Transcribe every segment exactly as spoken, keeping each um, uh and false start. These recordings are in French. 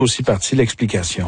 aussi partie l'explication.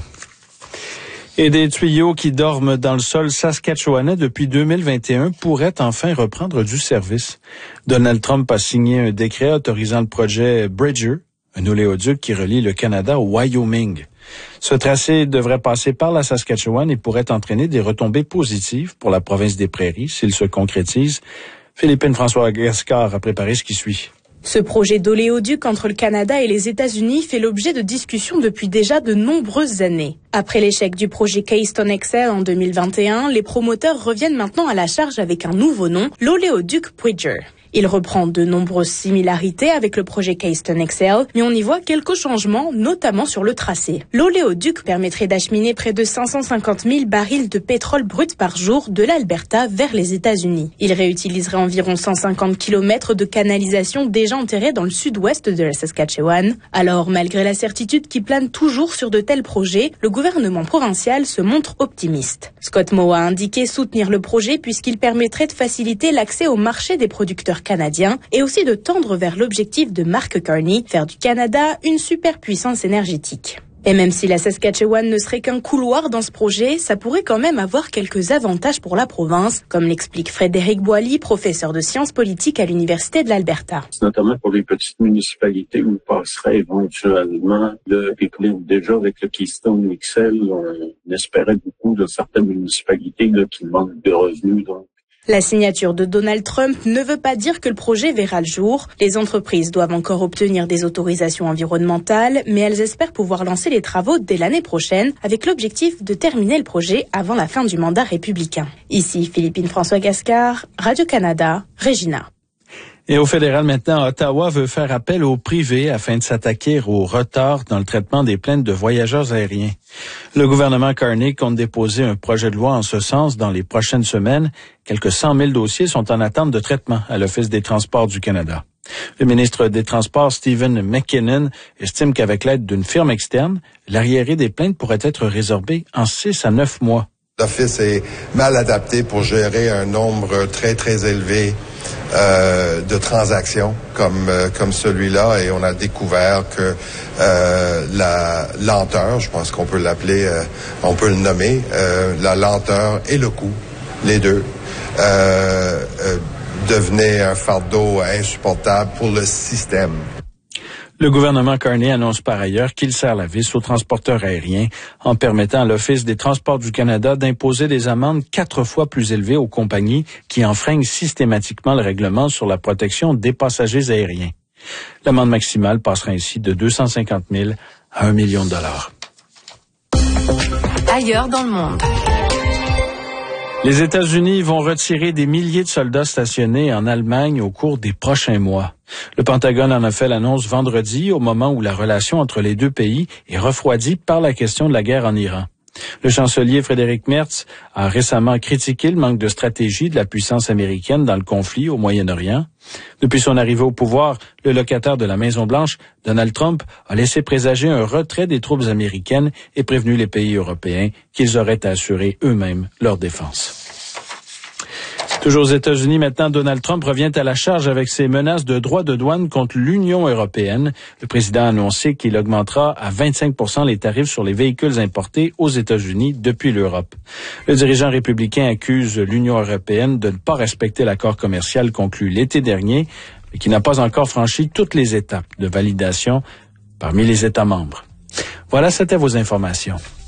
Et des tuyaux qui dorment dans le sol saskatchewanais depuis deux mille vingt et un pourraient enfin reprendre du service. Donald Trump a signé un décret autorisant le projet Bridger, un oléoduc qui relie le Canada au Wyoming. Ce tracé devrait passer par la Saskatchewan et pourrait entraîner des retombées positives pour la province des Prairies s'il se concrétise. Philippine François Gascard a préparé ce qui suit. Ce projet d'oléoduc entre le Canada et les États-Unis fait l'objet de discussions depuis déjà de nombreuses années. Après l'échec du projet Keystone X L en deux mille vingt et un, les promoteurs reviennent maintenant à la charge avec un nouveau nom, l'oléoduc Bridger. Il reprend de nombreuses similarités avec le projet Keystone X L, mais on y voit quelques changements, notamment sur le tracé. L'oléoduc permettrait d'acheminer près de cinq cent cinquante mille barils de pétrole brut par jour de l'Alberta vers les États-Unis. Il réutiliserait environ cent cinquante kilomètres de canalisation déjà enterrés dans le sud-ouest de la Saskatchewan. Alors, malgré la certitude qui plane toujours sur de tels projets, le gouvernement provincial se montre optimiste. Scott Moe a indiqué soutenir le projet puisqu'il permettrait de faciliter l'accès au marché des producteurs canadien et aussi de tendre vers l'objectif de Mark Carney, faire du Canada une superpuissance énergétique. Et même si la Saskatchewan ne serait qu'un couloir dans ce projet, ça pourrait quand même avoir quelques avantages pour la province, comme l'explique Frédéric Boilly, professeur de sciences politiques à l'Université de l'Alberta. Notamment pour les petites municipalités où passerait éventuellement le pipeline. Déjà avec le Keystone X L, on espérait beaucoup de certaines municipalités là, qui manquent de revenus. Donc. La signature de Donald Trump ne veut pas dire que le projet verra le jour. Les entreprises doivent encore obtenir des autorisations environnementales, mais elles espèrent pouvoir lancer les travaux dès l'année prochaine avec l'objectif de terminer le projet avant la fin du mandat républicain. Ici, Philippine François Gascard, Radio-Canada, Regina. Et au fédéral maintenant, Ottawa veut faire appel au privé afin de s'attaquer au retard dans le traitement des plaintes de voyageurs aériens. Le gouvernement Carney compte déposer un projet de loi en ce sens dans les prochaines semaines. Quelques cent mille dossiers sont en attente de traitement à l'Office des Transports du Canada. Le ministre des Transports, Stephen McKinnon, estime qu'avec l'aide d'une firme externe, l'arriéré des plaintes pourrait être résorbé en six à neuf mois. L'Office est mal adapté pour gérer un nombre très, très élevé euh, de transactions comme euh, comme celui-là, et on a découvert que euh, la lenteur, je pense qu'on peut l'appeler, euh, on peut le nommer, euh, la lenteur et le coût, les deux, euh, euh, devenaient un fardeau insupportable pour le système. Le gouvernement Carney annonce par ailleurs qu'il serre la vis aux transporteurs aériens en permettant à l'Office des Transports du Canada d'imposer des amendes quatre fois plus élevées aux compagnies qui enfreignent systématiquement le règlement sur la protection des passagers aériens. L'amende maximale passera ainsi de deux cent cinquante mille à un million de dollars. Ailleurs dans le monde. Les États-Unis vont retirer des milliers de soldats stationnés en Allemagne au cours des prochains mois. Le Pentagone en a fait l'annonce vendredi au moment où la relation entre les deux pays est refroidie par la question de la guerre en Iran. Le chancelier Frédéric Merz a récemment critiqué le manque de stratégie de la puissance américaine dans le conflit au Moyen-Orient. Depuis son arrivée au pouvoir, le locataire de la Maison-Blanche, Donald Trump, a laissé présager un retrait des troupes américaines et prévenu les pays européens qu'ils auraient à assurer eux-mêmes leur défense. Toujours aux États-Unis, maintenant, Donald Trump revient à la charge avec ses menaces de droits de douane contre l'Union européenne. Le président a annoncé qu'il augmentera à vingt-cinq pour cent les tarifs sur les véhicules importés aux États-Unis depuis l'Europe. Le dirigeant républicain accuse l'Union européenne de ne pas respecter l'accord commercial conclu l'été dernier, mais qui n'a pas encore franchi toutes les étapes de validation parmi les États membres. Voilà, c'était vos informations.